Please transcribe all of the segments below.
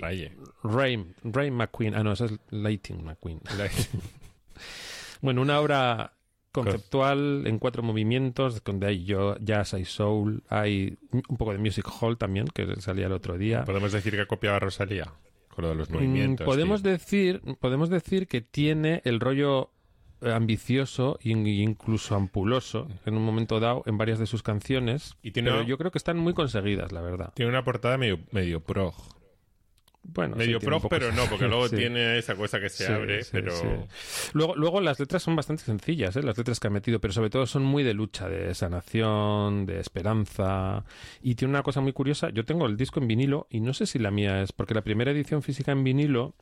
Ray McQueen. Ah, no, esa es Lightning McQueen. Bueno, una obra conceptual en 4 movimientos, donde hay jazz, hay soul, hay un poco de music hall también, que salía el otro día. ¿Podemos decir que copiaba a Rosalía? Con lo de los movimientos. Podemos decir que tiene el rollo ambicioso e incluso ampuloso en un momento dado en varias de sus canciones, pero yo creo que están muy conseguidas, la verdad. Tiene una portada medio prog. Bueno, medio sí, prog, pero no, porque luego sí. Tiene esa cosa que se abre, pero... Sí. Luego las letras son bastante sencillas, las letras que ha metido, pero sobre todo son muy de lucha, de sanación, de esperanza, y tiene una cosa muy curiosa. Yo tengo el disco en vinilo, y no sé si la mía es, porque la primera edición física en vinilo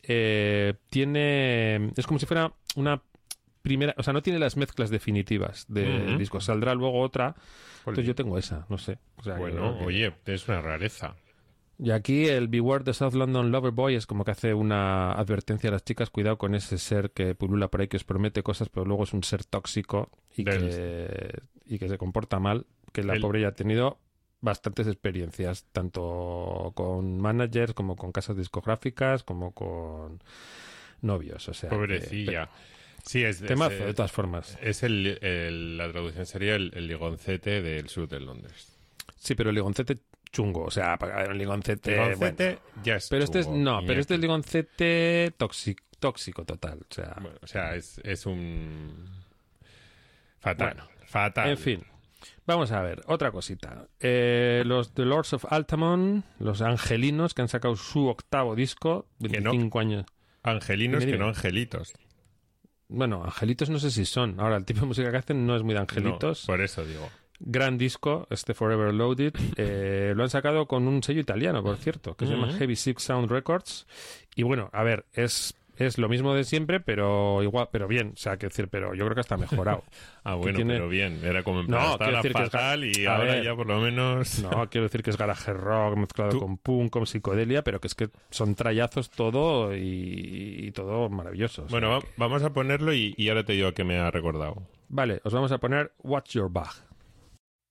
es como si fuera una primera, o sea, no tiene las mezclas definitivas del disco, saldrá luego otra, entonces yo tengo esa, no sé. O sea, oye, es una rareza. Y aquí el Beware the South London Loverboy es como que hace una advertencia a las chicas: cuidado con ese ser que pulula por ahí, que os promete cosas, pero luego es un ser tóxico y que se comporta mal, que la pobre ya ha tenido bastantes experiencias, tanto con managers como con casas discográficas, como con novios, o sea... Pobrecilla. Sí, temazo, de todas formas. Es la traducción sería el ligoncete del sur de Londres. Sí, pero el ligoncete chungo, o sea, el ligoncete bueno, ya es pero chungo, este es el ligoncete tóxico total, o sea... Bueno, o sea, es un... Fatal, bueno, fatal. En fin, vamos a ver, otra cosita. Los The Lords of Altamont, los angelinos, que han sacado su 8º disco, 25 años. Angelinos que no angelitos. Bueno, angelitos no sé si son. Ahora, el tipo de música que hacen no es muy de angelitos. No, por eso digo. Gran disco, Forever Loaded. Lo han sacado con un sello italiano, por cierto, que se llama Heavy Six Sound Records. Y bueno, a ver, es lo mismo de siempre, pero igual, pero bien. O sea, quiero decir, pero yo creo que está mejorado. Bueno, pero bien. Era como en plan, estaba fatal y ahora ya por lo menos... No, quiero decir que es garage rock mezclado con punk, con psicodelia, pero que es que son trallazos todo y todo maravilloso. Bueno, vamos a ponerlo y ahora te digo a qué me ha recordado. Vale, os vamos a poner Watch Your Back.